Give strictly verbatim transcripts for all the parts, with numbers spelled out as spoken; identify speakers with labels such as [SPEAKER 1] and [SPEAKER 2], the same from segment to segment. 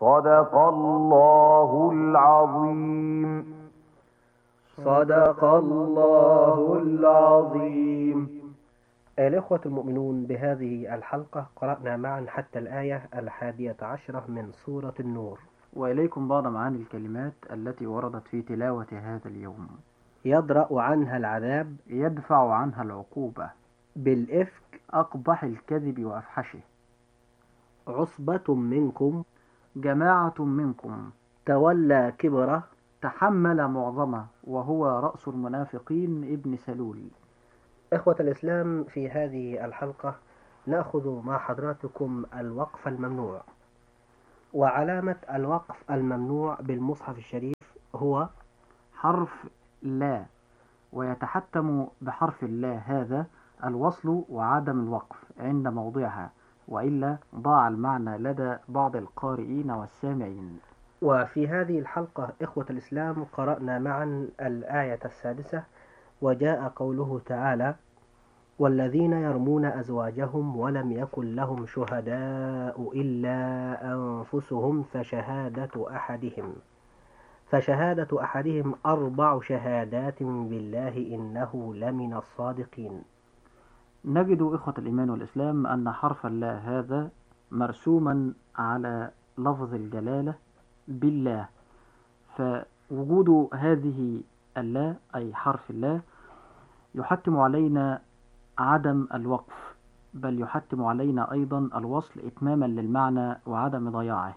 [SPEAKER 1] صدق الله العظيم.
[SPEAKER 2] صدق الله العظيم. الإخوة المؤمنون، بهذه الحلقة قرأنا معا حتى الآية الحادية عشرة من سورة النور.
[SPEAKER 3] وإليكم بعض معاني الكلمات التي وردت في تلاوة هذا اليوم.
[SPEAKER 2] يدرأ عنها العذاب،
[SPEAKER 3] يدفع عنها العقوبة،
[SPEAKER 2] بالإفك،
[SPEAKER 3] أقبح الكذب وأفحشه،
[SPEAKER 2] عصبة منكم،
[SPEAKER 3] جماعة منكم،
[SPEAKER 2] تولى كبره،
[SPEAKER 3] تحمل معظمه وهو رأس المنافقين ابن سلول.
[SPEAKER 2] إخوة الإسلام، في هذه الحلقة نأخذ مع حضراتكم الوقف الممنوع. وعلامة الوقف الممنوع بالمصحف الشريف هو
[SPEAKER 3] حرف لا، ويتحتم بحرف لا هذا الوصل وعدم الوقف عند موضعها، وإلا ضاع المعنى لدى بعض القارئين والسامعين.
[SPEAKER 2] وفي هذه الحلقة إخوة الإسلام قرأنا معا الآية السادسة، وجاء قوله تعالى: والذين يرمون أزواجهم ولم يكن لهم شهداء إلا أنفسهم فشهادة أحدهم فشهادة أحدهم أربع شهادات بالله إنه لمن الصادقين.
[SPEAKER 3] نجد إخوة الإيمان والإسلام أن حرف اللا هذا مرسوما على لفظ الجلالة بالله، فوجود هذه اللا أي حرف اللا يحتم علينا عدم الوقف، بل يحتم علينا أيضا الوصل إتماما للمعنى وعدم ضياعه.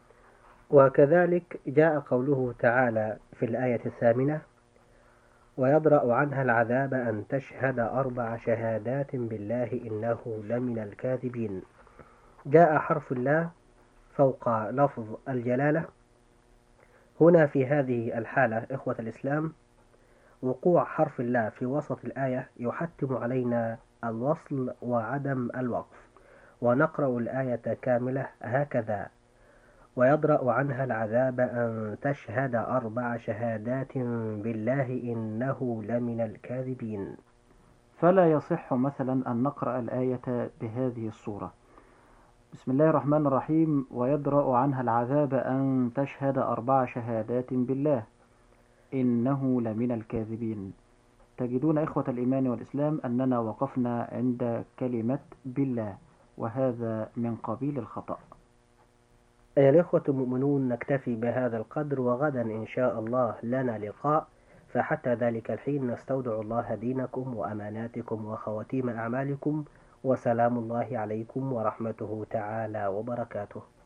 [SPEAKER 2] وكذلك جاء قوله تعالى في الآية الثامنة: ويدرأ عنها العذاب أن تشهد أربع شهادات بالله إنه لمن الكاذبين. جاء حرف الله فوق لفظ الجلالة. هنا في هذه الحالة إخوة الإسلام وقوع حرف الله في وسط الآية يحتم علينا الوصل وعدم الوقف، ونقرأ الآية كاملة هكذا: ويدرأ عنها العذاب أن تشهد أربع شهادات بالله إنه لمن الكاذبين.
[SPEAKER 3] فلا يصح مثلا أن نقرأ الآية بهذه الصورة: بسم الله الرحمن الرحيم، ويدرأ عنها العذاب أن تشهد أربع شهادات بالله إنه لمن الكاذبين. تجدون إخوة الإيمان والإسلام أننا وقفنا عند كلمة بالله، وهذا من قبيل الخطأ.
[SPEAKER 2] أيها الإخوة المؤمنون، نكتفي بهذا القدر، وغدا إن شاء الله لنا لقاء، فحتى ذلك الحين نستودع الله دينكم وأماناتكم وخواتيم أعمالكم، وسلام الله عليكم ورحمته تعالى وبركاته.